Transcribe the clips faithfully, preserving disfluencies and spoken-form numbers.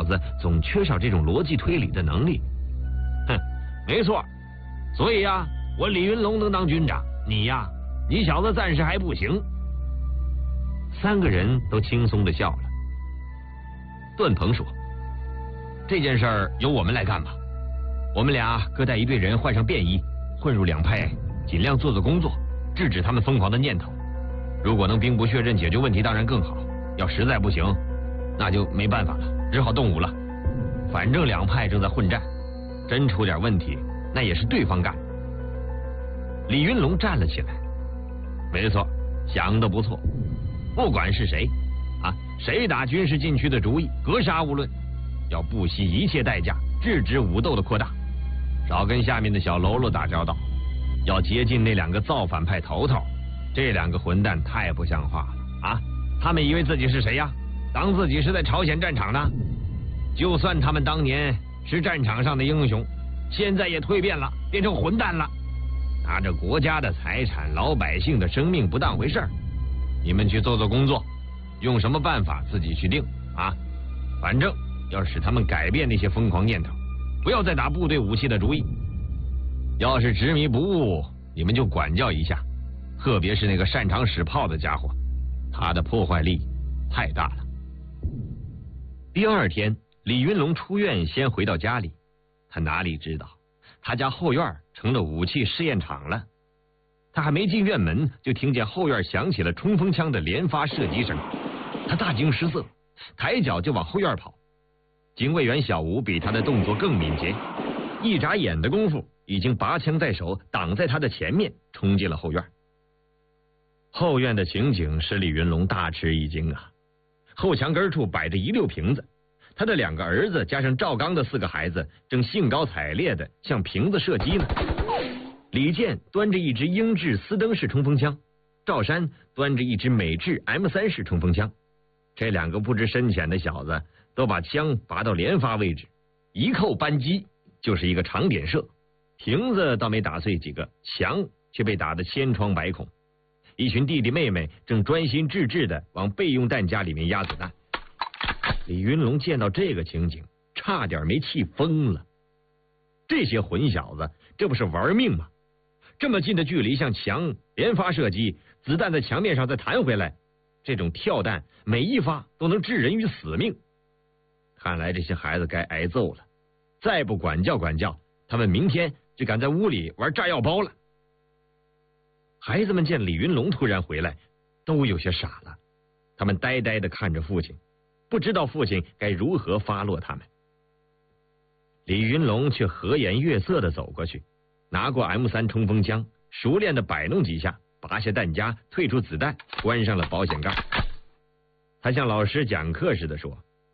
子总缺少这种逻辑推理的能力。哼，没错。所以呀，我李云龙能当军长，你呀，你小子暂时还不行。三个人都轻松的笑了。段鹏说：“这件事儿由我们来干吧。我们俩各带一队人，换上便衣，混入两派，尽量做做工作，制止他们疯狂的念头。如果能兵不血刃解决问题，当然更好。要实在不行，那就没办法了，只好动武了。反正两派正在混战，真出点问题，那也是对方干。”李云龙站了起来：“没错，想得不错。不管是谁啊，谁打军事禁区的主意，格杀勿论，要不惜一切代价制止武斗的扩大，少跟下面的小喽啰打交道，要接近那两个造反派头头。这两个混蛋太不像话了啊！他们以为自己是谁呀？当自己是在朝鲜战场呢？就算他们当年是战场上的英雄，现在也蜕变了，变成混蛋了，拿着国家的财产、老百姓的生命不当回事儿。你们去做做工作，用什么办法自己去定啊！反正要使他们改变那些疯狂念头，不要再打部队武器的主意。要是执迷不悟，你们就管教一下，特别是那个擅长使炮的家伙，他的破坏力太大了。第二天，李云龙出院先回到家里，他哪里知道他家后院成了武器试验场了。他还没进院门，就听见后院响起了冲锋枪的连发射击声。他大惊失色，抬脚就往后院跑。警卫员小吴比他的动作更敏捷，一眨眼的功夫，已经拔枪在手，挡在他的前面，冲进了后院。后院的情景使李云龙大吃一惊啊！后墙根处摆着一溜瓶子，他的两个儿子加上赵刚的四个孩子正兴高采烈的向瓶子射击呢。李健端着一支英制斯登式冲锋枪，赵山端着一支美制 M 三 式冲锋枪。这两个不知深浅的小子都把枪拔到连发位置，一扣扳机就是一个长点射，瓶子倒没打碎几个，墙却被打得千疮百孔。一群弟弟妹妹正专心致志的往备用弹夹里面压子弹。李云龙见到这个情景，差点没气疯了。这些混小子，这不是玩命吗？这么近的距离向墙连发射击，子弹在墙面上再弹回来，这种跳弹每一发都能置人于死命。看来这些孩子该挨揍了，再不管教管教，他们明天就敢在屋里玩炸药包了。孩子们见李云龙突然回来，都有些傻了，他们呆呆地看着父亲，不知道父亲该如何发落他们。李云龙却和颜悦色地走过去，拿过 M 三 冲锋枪，熟练地摆弄几下，拔下弹夹，退出子弹，关上了保险杠。他像老师讲课似的说：“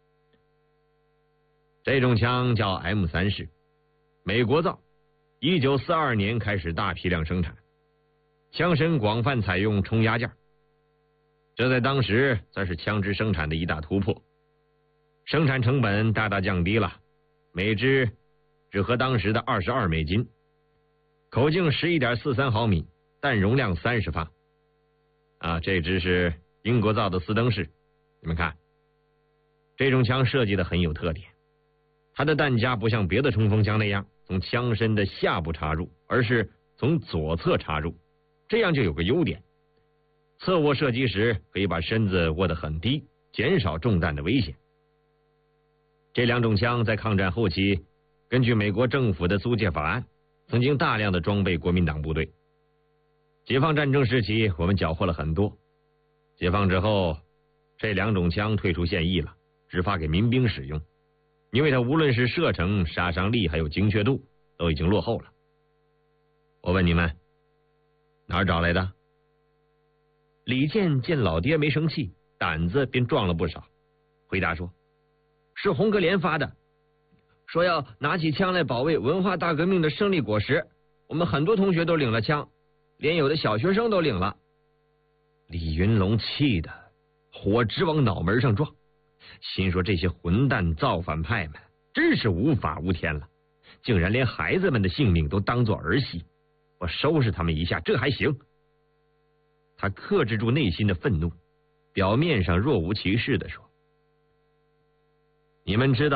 这种枪叫 M 三 式，美国造，一九四二年开始大批量生产，枪身广泛采用冲压件，这在当时算是枪支生产的一大突破，生产成本大大降低了，每支只合当时的二十二美金，口径 十一点四三毫米，弹容量三十发。啊，这支是英国造的斯登式，你们看，这种枪设计的很有特点，它的弹夹不像别的冲锋枪那样从枪身的下部插入，而是从左侧插入，这样就有个优点，侧卧射击时可以把身子卧得很低，减少中弹的危险。这两种枪在抗战后期，根据美国政府的租借法案，曾经大量的装备国民党部队。解放战争时期，我们缴获了很多。解放之后，这两种枪退出现役了，只发给民兵使用，因为它无论是射程、杀伤力还有精确度，都已经落后了。我问你们，哪儿找来的？李健见老爹没生气，胆子便壮了不少，回答说：“是红格连发的，说要拿起枪来保卫文化大革命的胜利果实，我们很多同学都领了枪，连有的小学生都领了。”李云龙气得火直往脑门上撞，心说这些混蛋造反派们真是无法无天了，竟然连孩子们的性命都当作儿戏，我收拾他们一下这还行。他克制住内心的愤怒，表面上若无其事地说：“你们知道